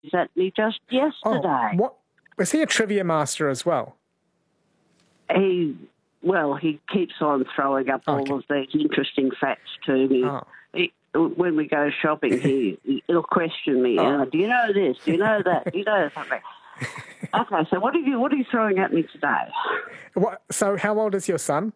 at me just yesterday. Oh, what? Was he a trivia master as well? He keeps on throwing up all of these interesting facts to me. Oh. When we go shopping, he'll question me. Do you know this? Do you know that? Do you know something? Okay, so what are you throwing at me today? So how old is your son?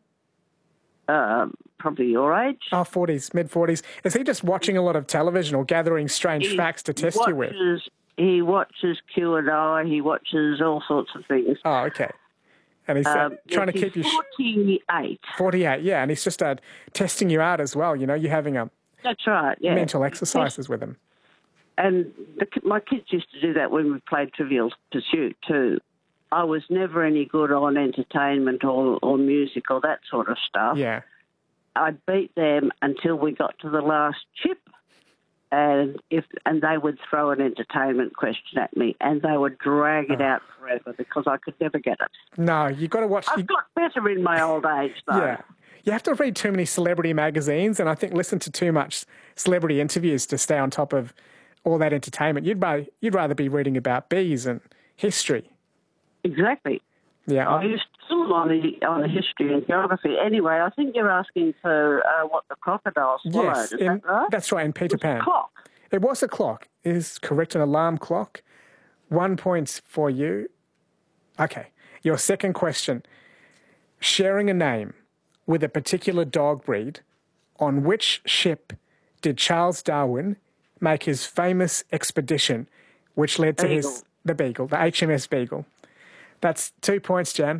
Probably your age. Oh, 40s, mid-40s. Is he just watching a lot of television or gathering strange facts to test you with? He watches Q&A. He watches all sorts of things. Oh, okay. And he's trying to keep you... 48. 48, yeah. And he's just testing you out as well. You know, you're having That's right, yeah. mental exercises with him. And my kids used to do that when we played Trivial Pursuit too. I was never any good on entertainment or music or that sort of stuff. Yeah. I beat them until we got to the last chip, and they would throw an entertainment question at me, and they would drag it out forever because I could never get it. No, you've got to watch... I've got better in my old age, though. Yeah. You have to read too many celebrity magazines and I think listen to too much celebrity interviews to stay on top of all that entertainment. You'd rather be reading about bees and history. Exactly. Yeah. I used to film on the history and geography. Anyway, I think you're asking for what the crocodile swallowed. Yes, is that right? That's right, in Peter Pan. It was a clock. It was a clock. It is correct, an alarm clock. 1 point for you. Okay. Your second question. Sharing a name with a particular dog breed, on which ship did Charles Darwin make his famous expedition, which led to the Beagle, the HMS Beagle? That's 2 points, Jan.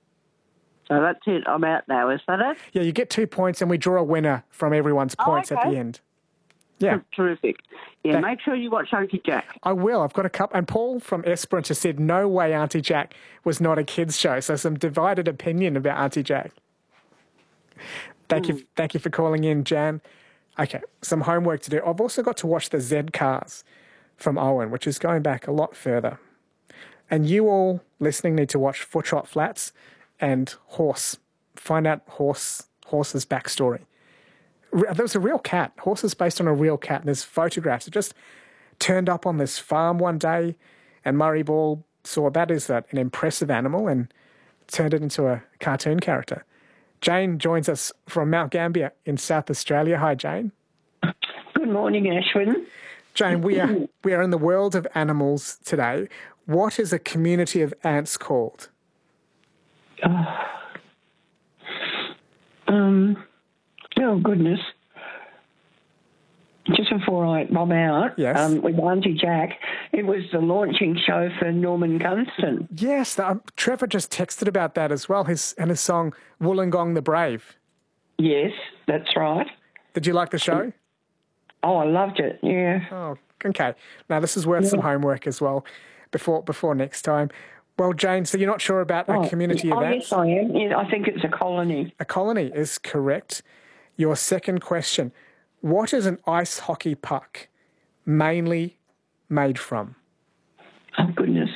So that's it. I'm out now. Is that it? Yeah, you get 2 points and we draw a winner from everyone's points at the end. Yeah. Terrific. Yeah, make sure you watch Auntie Jack. I will. I've got a couple. And Paul from Esperance said, no way Auntie Jack was not a kids' show. So some divided opinion about Auntie Jack. Thank you for calling in, Jan. Okay, some homework to do. I've also got to watch the Z Cars from Owen, which is going back a lot further. And you all listening need to watch Foot Trot Flats and Horse. Find out Horse's backstory. There was a real cat. Horse is based on a real cat, and there's photographs. It just turned up on this farm one day, and Murray Ball saw that is an impressive animal and turned it into a cartoon character. Jane joins us from Mount Gambier in South Australia. Hi, Jane. Good morning, Ashwin. Jane, we are in the world of animals today. What is a community of ants called? Oh, goodness. Just before I bob out, yes. With Auntie Jack, it was the launching show for Norman Gunston. Yes, Trevor just texted about that as well, his song Wollongong the Brave. Yes, that's right. Did you like the show? Oh, I loved it, yeah. Oh, okay. Now, this is worth some homework as well before next time. Well, Jane, so you're not sure about a community of ants? Yes, I am. Yeah, I think it's a colony. A colony is correct. Your second question. What is an ice hockey puck mainly made from? Oh, goodness.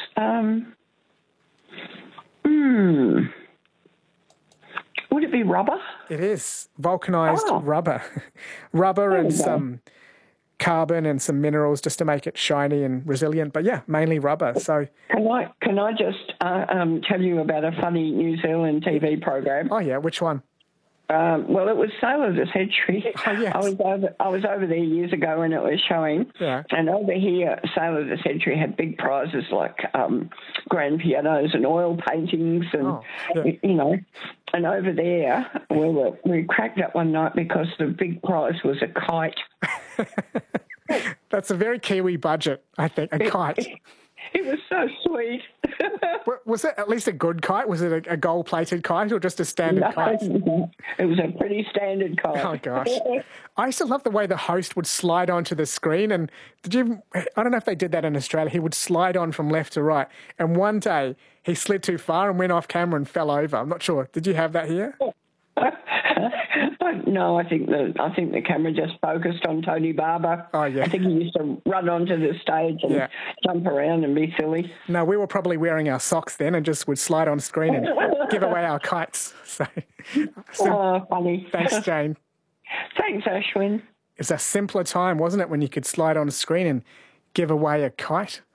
Would it be rubber? It is. Vulcanized rubber. Rubber and some carbon and some minerals just to make it shiny and resilient. But, yeah, mainly rubber. So Can I just tell you about a funny New Zealand TV program? Oh, yeah. Which one? Well, it was Sale of the Century. Oh, yes. I was over there years ago when it was showing. Yeah. And over here, Sale of the Century had big prizes like grand pianos and oil paintings and, you know. And over there, we cracked up one night because the big prize was a kite. That's a very Kiwi budget, I think, a kite. It was so sweet. Was it at least a good kite? Was it a gold-plated kite or just a standard kite? It was a pretty standard kite. Oh, gosh. I used to love the way the host would slide onto the screen. And I don't know if they did that in Australia. He would slide on from left to right. And one day he slid too far and went off camera and fell over. I'm not sure. Did you have that here? No, I think the camera just focused on Tony Barber. Oh, yeah. I think he used to run onto the stage and jump around and be silly. No, we were probably wearing our socks then and just would slide on screen and give away our kites. So funny. Thanks, Jane. Thanks, Ashwin. It's a simpler time, wasn't it, when you could slide on a screen and give away a kite?